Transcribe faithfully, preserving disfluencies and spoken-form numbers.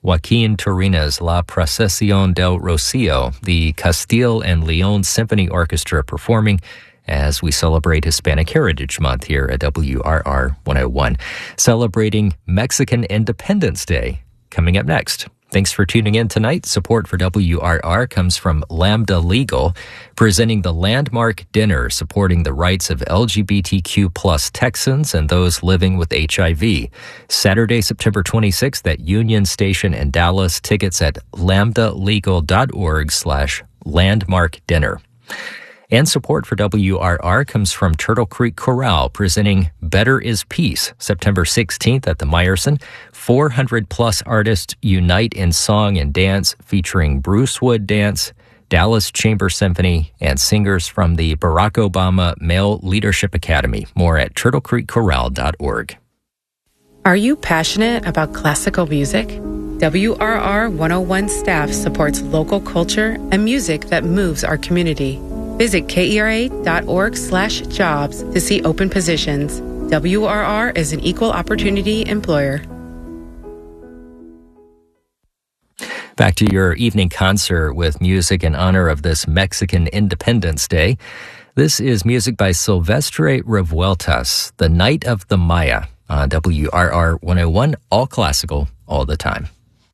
Joaquin Turina's La Procesión del Rocío, the Castile and León Symphony Orchestra performing as we celebrate Hispanic Heritage Month here at W R R one oh one, celebrating Mexican Independence Day. Coming up next. Thanks for tuning in tonight. Support for W R R comes from Lambda Legal, presenting the landmark dinner supporting the rights of L G B T Q plus Texans and those living with H I V. Saturday, September twenty-sixth at Union Station in Dallas. Tickets at lambdalegal.org slash landmark dinner. And support for W R R comes from Turtle Creek Chorale, presenting Better is Peace, September sixteenth at the Meyerson. four hundred plus artists unite in song and dance, featuring Bruce Wood Dance, Dallas Chamber Symphony, and singers from the Barack Obama Male Leadership Academy. More at turtle creek chorale dot org. Are you passionate about classical music? W R R one oh one staff supports local culture and music that moves our community. Visit kera.org slash jobs to see open positions. W R R is an equal opportunity employer. Back to your evening concert with music in honor of this Mexican Independence Day. This is music by Silvestre Revueltas, The Night of the Maya, on W R R one oh one, all classical, all the time.